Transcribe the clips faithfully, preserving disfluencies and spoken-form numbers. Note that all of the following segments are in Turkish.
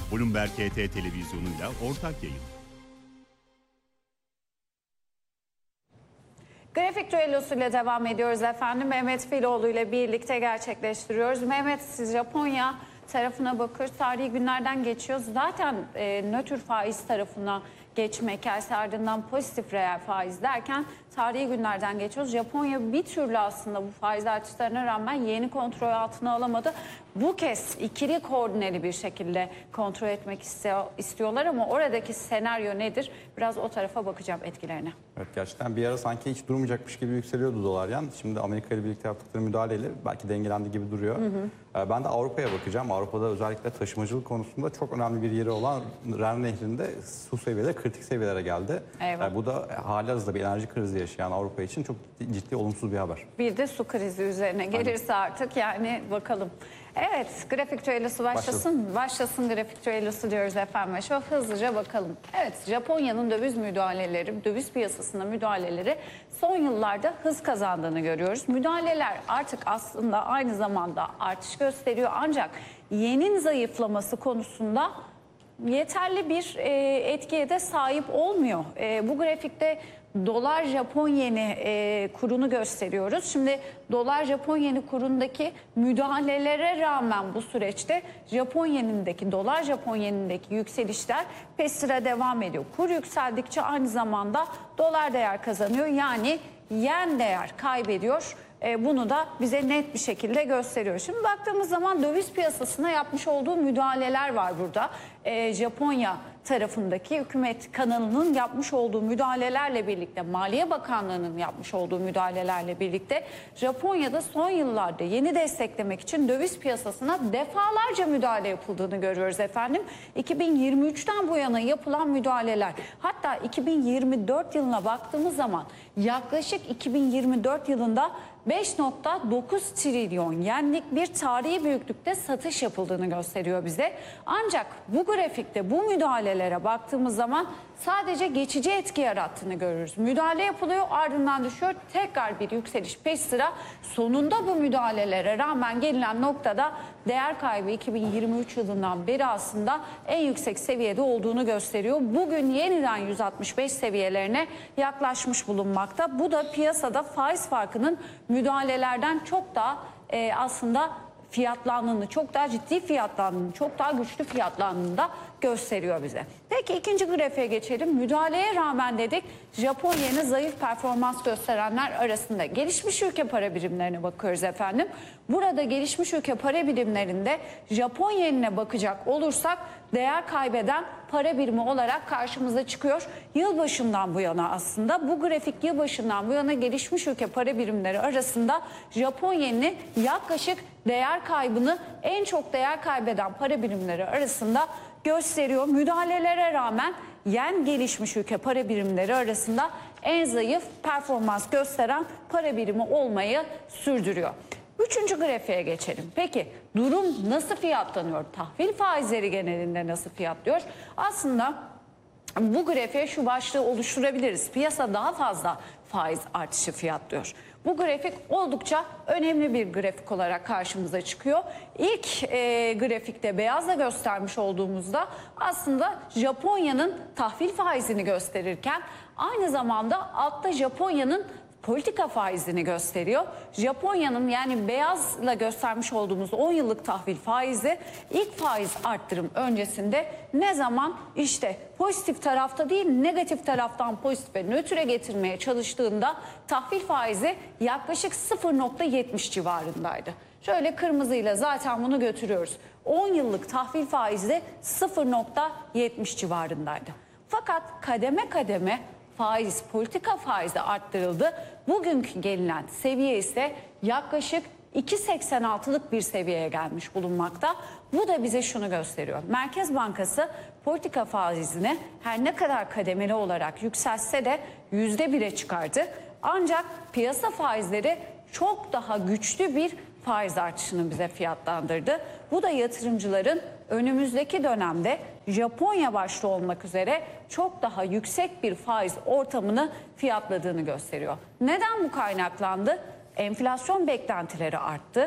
Bloomberg H T televizyonuyla ortak yayın. Grafik düellosu ile devam ediyoruz efendim. Mehmet Filoğlu ile birlikte gerçekleştiriyoruz. Mehmet, siz Japonya tarafına bakıyoruz. Tarihi günlerden geçiyoruz. Zaten e, nötr faiz tarafına geçme hikayesi, ardından pozitif reel faiz derken tarihi günlerden geçiyoruz. Japonya bir türlü aslında bu faiz artışlarına rağmen yeni kontrol altına alamadı. Bu kez ikili koordineli bir şekilde kontrol etmek istiyor, istiyorlar ama oradaki senaryo nedir? Biraz o tarafa bakacağım, etkilerine. Evet, gerçekten bir ara sanki hiç durmayacakmış gibi yükseliyordu dolar yan. Şimdi Amerika ile birlikte yaptıkları müdahaleyle belki dengelendi gibi duruyor. Hı hı. Ben de Avrupa'ya bakacağım. Avrupa'da özellikle taşımacılık konusunda çok önemli bir yeri olan Ren Nehri'nde su seviyeleri kritik seviyelere geldi. Eyvallah. Bu da halihazırda bir enerji krizi yaşayan Avrupa için çok ciddi olumsuz bir haber. Bir de su krizi üzerine gelirse Aynen. artık yani bakalım. Evet, grafik düellosu başlasın. Başlasın, başlasın grafik düellosu diyoruz efendim. Şöyle hızlıca bakalım. Evet, Japonya'nın döviz müdahaleleri, döviz piyasasına müdahaleleri son yıllarda hız kazandığını görüyoruz. Müdahaleler artık aslında aynı zamanda artış gösteriyor. Ancak yenin zayıflaması konusunda yeterli bir e, etkiye de sahip olmuyor. E, bu grafikte dolar Japon yeni e, kurunu gösteriyoruz. Şimdi dolar Japon yeni kurundaki müdahalelere rağmen bu süreçte Japon yenindeki, dolar Japon yenindeki yükselişler peş sıra devam ediyor. Kur yükseldikçe aynı zamanda dolar değer kazanıyor. Yani yen değer kaybediyor. E, bunu da bize net bir şekilde gösteriyor. Şimdi baktığımız zaman döviz piyasasına yapmış olduğu müdahaleler var burada. E, Japonya tarafındaki hükümet kanalının yapmış olduğu müdahalelerle birlikte, Maliye Bakanlığı'nın yapmış olduğu müdahalelerle birlikte Japonya'da son yıllarda yeni desteklemek için döviz piyasasına defalarca müdahale yapıldığını görüyoruz efendim. iki bin yirmi üçten bu yana yapılan müdahaleler, hatta iki bin yirmi dört yılına baktığımız zaman yaklaşık iki bin yirmi dört yılında beş nokta dokuz trilyon yenlik bir tarihi büyüklükte satış yapıldığını gösteriyor bize. Ancak bu grafikte bu müdahalelere baktığımız zaman sadece geçici etki yarattığını görürüz. Müdahale yapılıyor, ardından düşüyor, tekrar bir yükseliş peş sıra. Sonunda bu müdahalelere rağmen gelinen noktada değer kaybı iki bin yirmi üç yılından beri aslında en yüksek seviyede olduğunu gösteriyor. Bugün yeniden yüz altmış beş seviyelerine yaklaşmış bulunmakta. Bu da piyasada faiz farkının müdahalelerden çok daha e, aslında fiyatlandığını, çok daha ciddi fiyatlandığını, çok daha güçlü fiyatlandığını da gösteriyor bize. Peki ikinci grafiğe geçelim. Müdahaleye rağmen dedik, Japon yeni zayıf performans gösterenler arasında gelişmiş ülke para birimlerine bakıyoruz efendim. Burada gelişmiş ülke para birimlerinde Japon yenine bakacak olursak değer kaybeden para birimi olarak karşımıza çıkıyor. Yılbaşından bu yana aslında bu grafik yılbaşından bu yana gelişmiş ülke para birimleri arasında Japon yenini yaklaşık değer kaybını en çok değer kaybeden para birimleri arasında gösteriyor. Müdahalelere rağmen yen gelişmiş ülke para birimleri arasında en zayıf performans gösteren para birimi olmayı sürdürüyor. Üçüncü grafiğe geçelim. Peki durum nasıl fiyatlanıyor? Tahvil faizleri genelinde nasıl fiyatlıyor? Aslında bu grafiğe şu başlığı oluşturabiliriz. Piyasa daha fazla faiz artışı fiyatlıyor. Bu grafik oldukça önemli bir grafik olarak karşımıza çıkıyor. İlk e, grafikte beyazla göstermiş olduğumuzda aslında Japonya'nın tahvil faizini gösterirken aynı zamanda altta Japonya'nın politika faizini gösteriyor. Japonya'nın yani beyazla göstermiş olduğumuz on yıllık tahvil faizi ilk faiz arttırım öncesinde ne zaman işte pozitif tarafta değil negatif taraftan pozitife nötre getirmeye çalıştığında tahvil faizi yaklaşık sıfır nokta yetmiş civarındaydı. Şöyle kırmızıyla zaten bunu götürüyoruz. on yıllık tahvil faizi sıfır nokta yetmiş civarındaydı. Fakat kademe kademe faiz, politika faizi arttırıldı. Bugünkü gelinen seviye ise yaklaşık iki virgül seksen altılık bir seviyeye gelmiş bulunmakta. Bu da bize şunu gösteriyor. Merkez Bankası politika faizini her ne kadar kademeli olarak yükseltse de yüzde bire çıkardı. Ancak piyasa faizleri çok daha güçlü bir faiz artışını bize fiyatlandırdı. Bu da yatırımcıların önümüzdeki dönemde Japonya başta olmak üzere çok daha yüksek bir faiz ortamını fiyatladığını gösteriyor. Neden bu kaynaklandı? Enflasyon beklentileri arttı.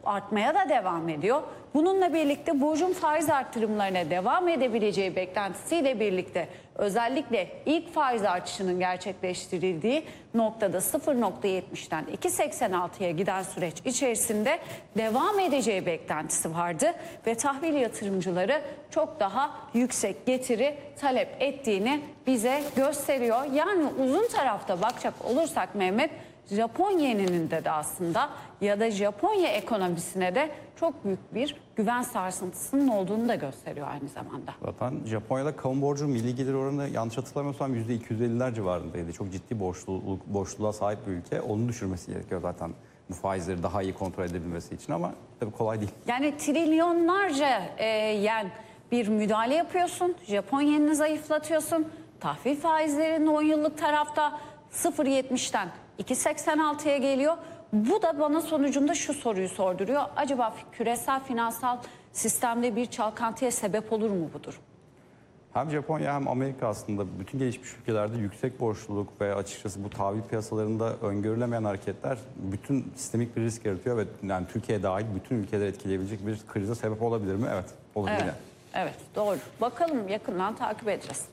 artmaya da devam ediyor. Bununla birlikte borcun faiz arttırımlarına devam edebileceği beklentisiyle birlikte özellikle ilk faiz artışının gerçekleştirildiği noktada sıfır nokta yetmişten iki nokta seksen altıya giden süreç içerisinde devam edeceği beklentisi vardı ve tahvil yatırımcıları çok daha yüksek getiri talep ettiğini bize gösteriyor. Yani uzun tarafta bakacak olursak Mehmet, Japon yeninin de, de aslında ya da Japonya ekonomisine de çok büyük bir güven sarsıntısının olduğunu da gösteriyor aynı zamanda. Zaten Japonya'da kamu borcu milli gelir oranı yanlış hatırlamıyorsam yüzde iki yüz elliler civarındaydı. Çok ciddi borçluluk, borçluluğa sahip bir ülke. Onu düşürmesi gerekiyor zaten bu faizleri daha iyi kontrol edebilmesi için ama tabii kolay değil. Yani trilyonlarca e, yen bir müdahale yapıyorsun. Japon yenini zayıflatıyorsun. Tahvil faizlerinin on yıllık tarafta sıfır nokta yetmişten iki nokta seksen altıya geliyor. Bu da bana sonucunda şu soruyu sorduruyor. Acaba küresel finansal sistemde bir çalkantıya sebep olur mu bu durum? Hem Japonya hem Amerika aslında bütün gelişmiş ülkelerde yüksek borçluluk ve açıkçası bu tahvil piyasalarında öngörülemeyen hareketler bütün sistemik bir risk yaratıyor ve yani Türkiye dahil bütün ülkeleri etkileyebilecek bir krize sebep olabilir mi? Evet, olabilir. Evet, evet doğru. Bakalım, yakından takip edeceğiz.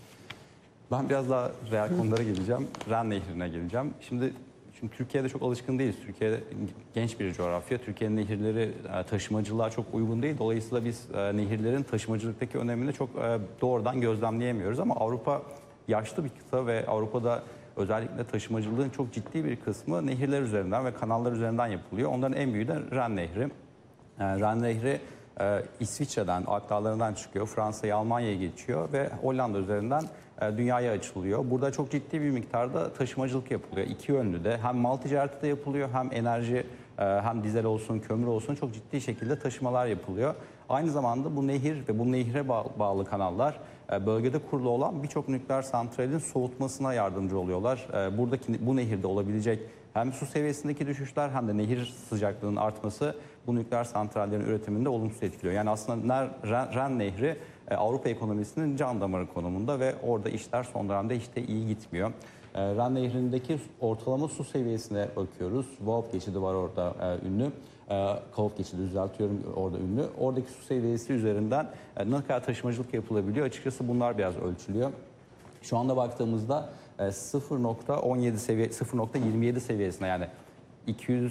Ben biraz daha reel konulara geleceğim. Ren Nehri'ne geleceğim. Şimdi Şimdi Türkiye'de çok alışkın değiliz. Türkiye genç bir coğrafya. Türkiye'nin nehirleri taşımacılığa çok uygun değil. Dolayısıyla biz nehirlerin taşımacılıktaki önemini çok doğrudan gözlemleyemiyoruz. Ama Avrupa yaşlı bir kıta ve Avrupa'da özellikle taşımacılığın çok ciddi bir kısmı nehirler üzerinden ve kanallar üzerinden yapılıyor. Onların en büyüğü de Ren Nehri. Ren Nehri İsviçre'den, Alp Dağları'ndan çıkıyor. Fransa'ya, Almanya'ya geçiyor ve Hollanda üzerinden dünyaya açılıyor. Burada çok ciddi bir miktarda taşımacılık yapılıyor. İki yönlü de hem mal ticareti de yapılıyor hem enerji hem dizel olsun kömür olsun çok ciddi şekilde taşımalar yapılıyor. Aynı zamanda bu nehir ve bu nehre bağlı kanallar bölgede kurulu olan birçok nükleer santralin soğutmasına yardımcı oluyorlar. Buradaki bu nehirde olabilecek hem su seviyesindeki düşüşler hem de nehir sıcaklığının artması bu nükleer santrallerin üretiminde olumsuz etkiliyor. Yani aslında Ren, Ren Nehri Avrupa ekonomisinin can damarı konumunda ve orada işler son dönemde hiç de iyi gitmiyor. Ren Nehri'ndeki ortalama su seviyesine bakıyoruz. Volp geçidi var orada e, ünlü. E, Kavuk geçidi düzeltiyorum orada ünlü. Oradaki su seviyesi üzerinden e, ne kadar taşımacılık yapılabiliyor? Açıkçası bunlar biraz ölçülüyor. Şu anda baktığımızda e, sıfır nokta on yedi seviye, sıfır nokta yirmi yedi seviyesine yani iki yüz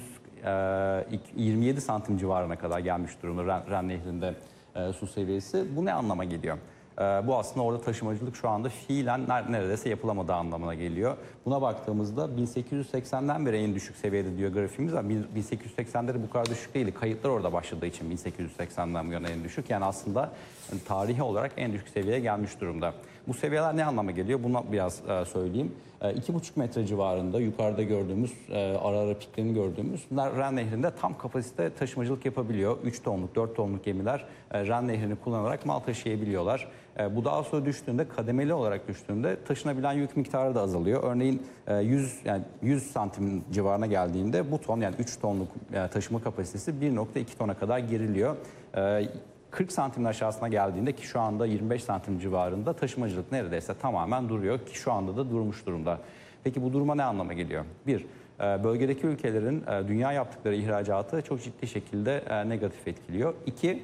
yirmi yedi santim civarına kadar gelmiş durumda Ren, Ren Nehri'nde e, su seviyesi. Bu ne anlama geliyor? E, bu aslında orada taşımacılık şu anda fiilen neredeyse yapılamadığı anlamına geliyor. Buna baktığımızda bin sekiz yüz seksenden beri en düşük seviyede diyor grafimiz ama bin sekiz yüz seksende de bu kadar düşük değildi. Kayıtlar orada başladığı için bin sekiz yüz seksenden bu yana en düşük. Yani aslında yani tarihi olarak en düşük seviyeye gelmiş durumda. Bu seviyeler ne anlama geliyor? Bunu biraz e, söyleyeyim. iki buçuk metre civarında yukarıda gördüğümüz, e, ara ara piklerini gördüğümüz Ren Nehri'nde tam kapasite taşımacılık yapabiliyor. üç tonluk, dört tonluk gemiler e, Ren Nehri'ni kullanarak mal taşıyabiliyorlar. E, bu daha sonra düştüğünde, kademeli olarak düştüğünde taşınabilen yük miktarı da azalıyor. Örneğin e, yüz yani yüz santim civarına geldiğinde bu ton yani üç tonluk e, taşıma kapasitesi bir nokta iki tona kadar geriliyor. E, kırk santimin aşağısına geldiğinde ki şu anda yirmi beş santim civarında taşımacılık neredeyse tamamen duruyor ki şu anda da durmuş durumda. Peki bu duruma ne anlama geliyor? Bir, bölgedeki ülkelerin dünya yaptıkları ihracatı çok ciddi şekilde negatif etkiliyor. İki,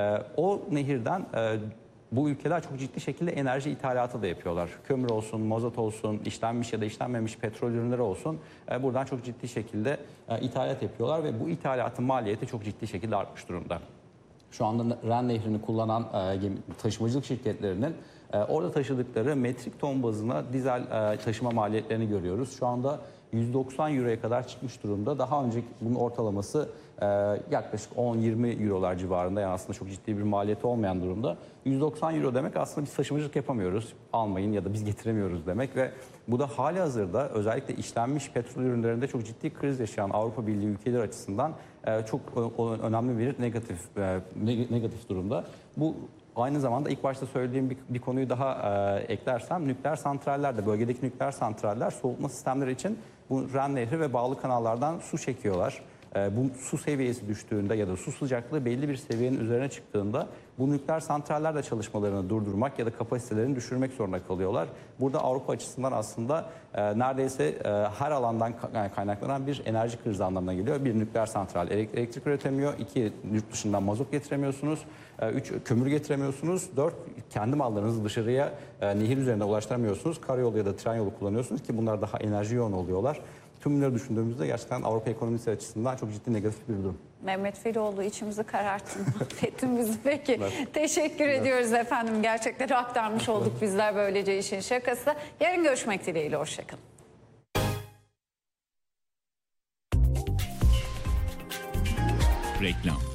o nehirden bu ülkeler çok ciddi şekilde enerji ithalatı da yapıyorlar. Kömür olsun, mazot olsun, işlenmiş ya da işlenmemiş petrol ürünleri olsun buradan çok ciddi şekilde ithalat yapıyorlar ve bu ithalatın maliyeti çok ciddi şekilde artmış durumda. Şu anda Ren Nehri'ni kullanan e, taşımacılık şirketlerinin e, orada taşıdıkları metrik ton bazına dizel e, taşıma maliyetlerini görüyoruz. Şu anda yüz doksan euroya kadar çıkmış durumda. Daha önceki bunun ortalaması e, yaklaşık on yirmi eurolar civarında. Yani aslında çok ciddi bir maliyeti olmayan durumda. yüz doksan euro demek aslında biz taşımacılık yapamıyoruz. Almayın ya da biz getiremiyoruz demek ve bu da hali hazırda özellikle işlenmiş petrol ürünlerinde çok ciddi kriz yaşayan Avrupa Birliği ülkeleri açısından çok önemli bir negatif negatif durumda. Bu aynı zamanda ilk başta söylediğim bir, bir konuyu daha e, eklersem nükleer santraller de bölgedeki nükleer santraller soğutma sistemleri için bu Ren Nehri ve bağlı kanallardan su çekiyorlar. e, bu su seviyesi düştüğünde ya da su sıcaklığı belli bir seviyenin üzerine çıktığında bu nükleer santraller de çalışmalarını durdurmak ya da kapasitelerini düşürmek zorunda kalıyorlar. Burada Avrupa açısından aslında e, neredeyse e, her alandan kaynaklanan bir enerji krizi anlamına geliyor. Bir, nükleer santral elektrik üretemiyor. İki, yurt dışından mazot getiremiyorsunuz. E, üç, kömür getiremiyorsunuz. Dört, kendi mallarınızı dışarıya e, nehir üzerinde ulaştıramıyorsunuz. Karayolu ya da tren yolu kullanıyorsunuz ki bunlar daha enerji yoğun oluyorlar. Tüm bunları düşündüğümüzde gerçekten Avrupa ekonomisi açısından çok ciddi negatif bir durum. Mehmet Filoğlu içimizi kararttın, affettin bizi. Peki, evet. Teşekkür evet. ediyoruz efendim. Gerçekleri aktarmış olduk bizler böylece işin şakası. Yarın görüşmek dileğiyle, hoşçakalın. Reklam.